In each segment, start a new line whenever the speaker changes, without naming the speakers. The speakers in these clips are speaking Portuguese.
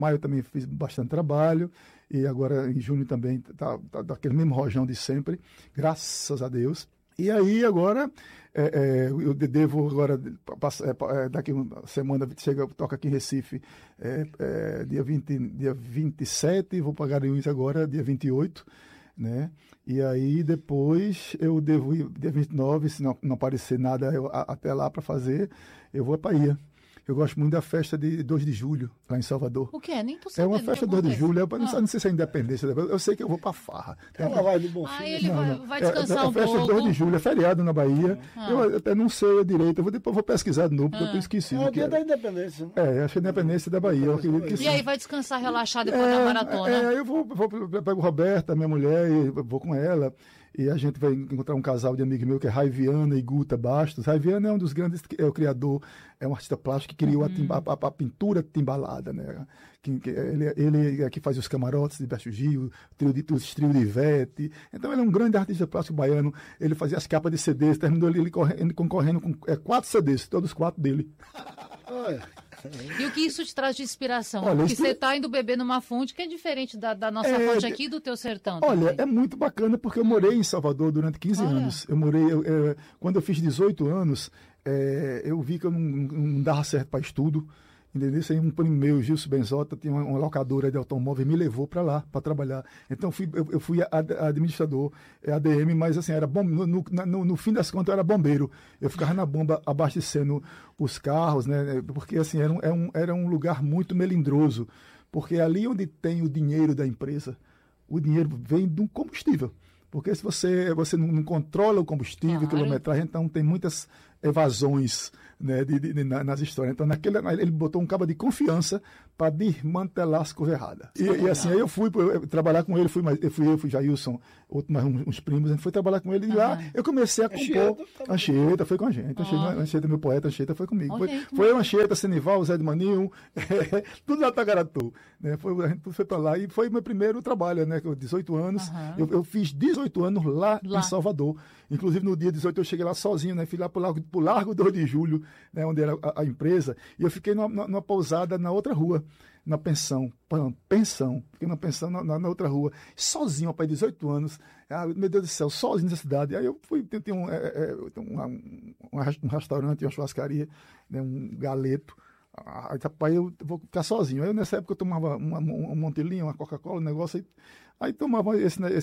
Maio também fiz bastante trabalho, e agora em junho também tá daquele mesmo rojão de sempre, graças a Deus. E aí agora, eu devo agora, daqui uma semana, toca aqui em Recife, dia 27, vou pagar em agora, dia 28, né? E aí depois eu devo ir, dia 29, se não aparecer nada até lá para fazer, eu vou para Bahia. Eu gosto muito da festa de 2 de julho, lá em Salvador.
O quê? Nem tô sabendo.
É uma festa 2 de julho, não sei se é independência, eu sei que eu vou pra farra.
Ela vai do Bonfim.
Ele vai descansar um pouco.
É festa 2 de julho, é feriado na Bahia. Eu até não sei direito, depois vou pesquisar de novo, porque eu esqueci.
É o dia da independência. Né?
Acho que é a independência da Bahia. Eu acredito que
e aí vai descansar, relaxar depois da maratona?
Eu pego Roberta, minha mulher, e vou com ela. E a gente vai encontrar um casal de amigo meu que é Raiviana e Guta Bastos. Raiviana é um dos grandes, é o criador, é um artista plástico que criou a pintura timbalada, né? Ele é que faz os camarotes de Berto Gil, os trio de Ivete. Então ele é um grande artista plástico baiano. Ele fazia as capas de CDs, terminou ele concorrendo com 4 CDs, todos 4 dele.
E o que isso te traz de inspiração?
Olha,
porque você está indo beber numa fonte que é diferente da nossa fonte aqui do teu sertão.
Olha,
também.
é muito bacana porque eu morei em Salvador durante 15 anos. Quando eu fiz 18 anos, eu vi que eu não dava certo para estudo. Entendeu? Isso aí, um primo meu, Gilson Benzota, tinha uma locadora de automóvel e me levou para lá para trabalhar. Então eu fui administrador, ADM, mas assim, era no fim das contas eu era bombeiro. Eu ficava na bomba abastecendo os carros, né? Porque assim, era um lugar muito melindroso. Porque ali onde tem o dinheiro da empresa, o dinheiro vem do combustível. Porque se você não controla o combustível, quilometragem, então tem muitas evasões, né, nas histórias. Então, ele botou um cabo de confiança para desmantelar as coisas erradas. E assim, aí eu fui trabalhar com ele, eu fui Jailson, mais uns primos, a gente foi trabalhar com ele, e lá eu comecei a compor. Anchieta foi com a gente, Anchieta, meu poeta, Anchieta foi comigo. Foi o Anchieta, Senival, Zé de Maninho, tudo lá Tagaratu. Né, a gente foi para lá, e foi meu primeiro trabalho, né, com 18 anos. Eu fiz 18 anos lá em Salvador. Inclusive, no dia 18 eu cheguei lá sozinho, né, fui lá pro Largo 2 de Julho, né, onde era a empresa, e eu fiquei numa pousada na outra rua, na pensão. Fiquei na pensão na outra rua, sozinho, rapaz, 18 anos. Meu Deus do céu, sozinho nessa cidade. Aí eu fui, tem um restaurante, uma churrascaria, né, um galeto. Aí, rapaz, eu vou ficar sozinho. Aí nessa época eu tomava um Montelinho, uma Coca-Cola, um negócio. Aí tomava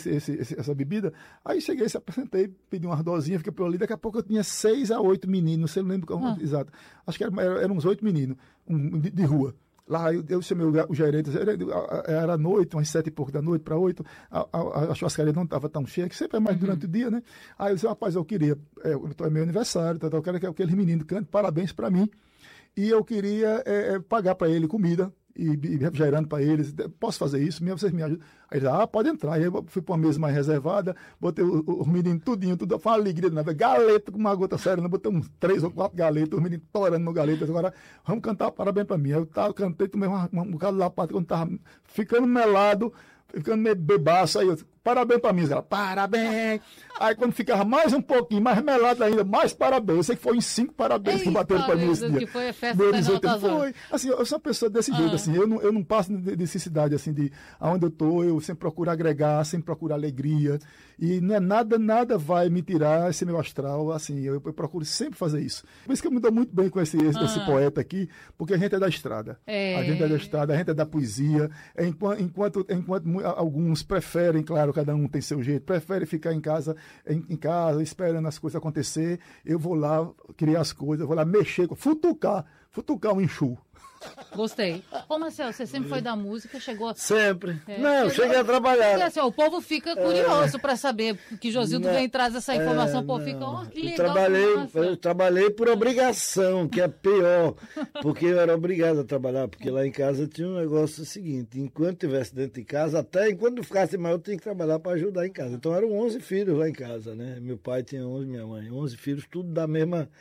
essa bebida. Aí cheguei, se apresentei, pedi uma dosinha, fiquei por ali. Daqui a pouco eu tinha 6 a 8 meninos, não sei, não lembro exato. Acho que eram uns 8 meninos de rua. Lá eu chamei o gerente, era à noite, umas 7 e pouco da noite para 8, a churrascaria não estava tão cheia, que sempre é mais durante o dia, né? Aí eu disse, rapaz, eu queria, é meu aniversário, eu quero que aqueles meninos cantem parabéns para mim. E eu queria pagar para ele comida e refrigerando para eles. Posso fazer isso? Vocês me ajudam? Aí ele pode entrar. Aí eu fui para uma mesa mais reservada, botei os meninos tudo, foi uma alegria, né? Galeto com uma gota séria, né? Botei uns 3 ou 4 galetos, os meninos torando no galeto. Agora, vamos cantar parabéns para mim. Aí eu cantei, tomei um bocado de lapada, quando estava ficando melado, ficando meio bebaço, aí eu parabéns pra mim, ela, parabéns. Aí quando ficava mais um pouquinho, mais melado ainda, mais parabéns. Eu sei que foi em 5 parabéns que bateram pra mim esse dia.
Que foi a festa da
foi. Assim, eu sou uma pessoa desse jeito, assim, eu não passo de necessidade, assim, de aonde eu tô, eu sempre procuro agregar, sempre procuro alegria. E não é nada vai me tirar esse meu astral, assim, eu procuro sempre fazer isso. Por isso que eu me dou muito bem com esse poeta aqui, porque a gente é da estrada. A gente é da estrada, a gente é da poesia. Enquanto alguns preferem, claro, cada um tem seu jeito, prefere ficar em casa, esperando as coisas acontecer. Eu vou lá criar as coisas, vou lá mexer, futucar um enxu.
Gostei. Ô, Marcelo, você sempre foi da música, chegou...
Sempre. Cheguei a trabalhar.
Porque, assim, o povo fica curioso para saber que Josildo vem e traz essa informação. Pô, fica, que legal.
Eu trabalhei por obrigação, que é pior, porque eu era obrigado a trabalhar, porque lá em casa tinha um negócio seguinte, enquanto estivesse dentro de casa, até enquanto ficasse maior, eu tinha que trabalhar para ajudar em casa. Então eram 11 filhos lá em casa, né? Meu pai tinha 11, minha mãe, 11 filhos, tudo da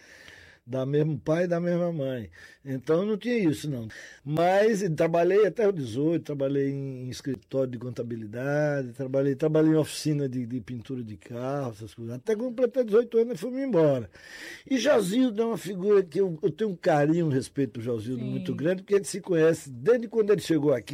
mesmo pai e da mesma mãe. Então não tinha isso, não. Mas trabalhei até os 18, trabalhei em escritório de contabilidade, trabalhei em oficina de pintura de carro, essas coisas. Até quando completei 18 anos, eu fui-me embora. E Josildo é uma figura que eu tenho um carinho, um respeito por Josildo muito grande, porque ele se conhece desde quando ele chegou aqui.